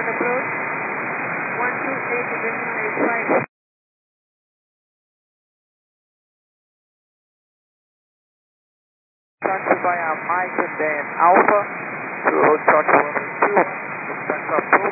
Falcon approach. 128 to 85. Taxi by Mike and then Alpha to Hotel 121. Taxi approach.